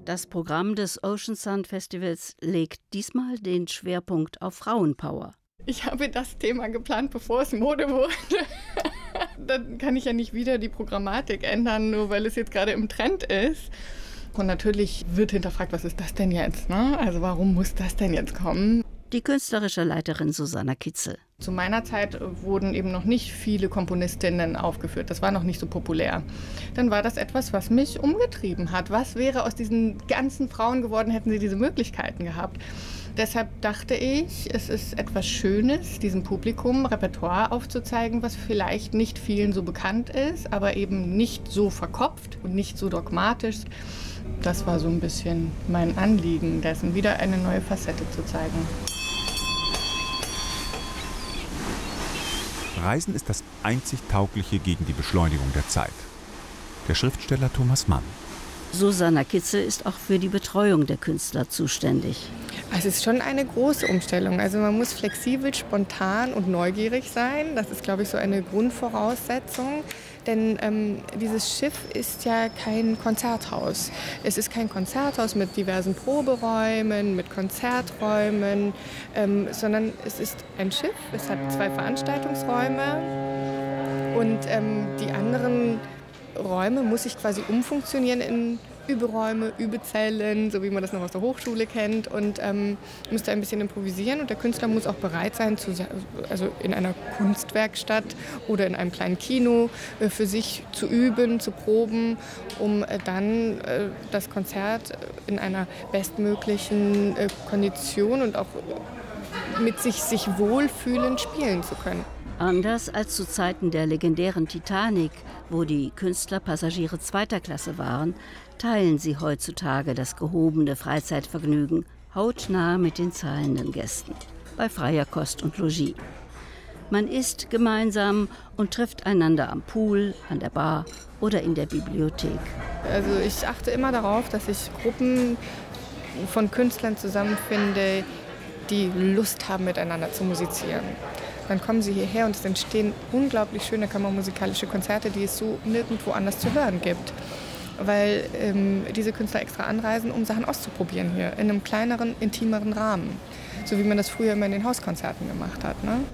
Das Programm des Ocean Sun Festivals legt diesmal den Schwerpunkt auf Frauenpower. Ich habe das Thema geplant, bevor es Mode wurde. Dann kann ich ja nicht wieder die Programmatik ändern, nur weil es jetzt gerade im Trend ist. Und natürlich wird hinterfragt, was ist das denn jetzt? Ne? Also warum muss das denn jetzt kommen? Die künstlerische Leiterin Susanna Kitzel. Zu meiner Zeit wurden eben noch nicht viele Komponistinnen aufgeführt. Das war noch nicht so populär. Dann war das etwas, was mich umgetrieben hat. Was wäre aus diesen ganzen Frauen geworden, hätten sie diese Möglichkeiten gehabt? Deshalb dachte ich, es ist etwas Schönes, diesem Publikum Repertoire aufzuzeigen, was vielleicht nicht vielen so bekannt ist, aber eben nicht so verkopft und nicht so dogmatisch. Das war so ein bisschen mein Anliegen dessen, wieder eine neue Facette zu zeigen. Reisen ist das einzig Taugliche gegen die Beschleunigung der Zeit. Der Schriftsteller Thomas Mann. Susanna Kitzel ist auch für die Betreuung der Künstler zuständig. Es ist schon eine große Umstellung. Also man muss flexibel, spontan und neugierig sein. Das ist, glaube ich, so eine Grundvoraussetzung. Denn dieses Schiff ist ja kein Konzerthaus. Es ist kein Konzerthaus mit diversen Proberäumen, mit Konzerträumen, sondern es ist ein Schiff. Es hat 2 Veranstaltungsräume und die anderen Räume muss ich quasi umfunktionieren in Überäume, Übezellen, so wie man das noch aus der Hochschule kennt, und muss da ein bisschen improvisieren, und der Künstler muss auch bereit sein, also in einer Kunstwerkstatt oder in einem kleinen Kino für sich zu üben, zu proben, um dann das Konzert in einer bestmöglichen Kondition und auch mit sich wohlfühlend spielen zu können. Anders als zu Zeiten der legendären Titanic, wo die Künstler Passagiere zweiter Klasse waren, teilen sie heutzutage das gehobene Freizeitvergnügen hautnah mit den zahlenden Gästen, bei freier Kost und Logis. Man isst gemeinsam und trifft einander am Pool, an der Bar oder in der Bibliothek. Also ich achte immer darauf, dass ich Gruppen von Künstlern zusammenfinde, die Lust haben, miteinander zu musizieren. Dann kommen sie hierher und es entstehen unglaublich schöne kammermusikalische Konzerte, die es so nirgendwo anders zu hören gibt. Weil diese Künstler extra anreisen, um Sachen auszuprobieren hier, in einem kleineren, intimeren Rahmen. So wie man das früher immer in den Hauskonzerten gemacht hat. Ne?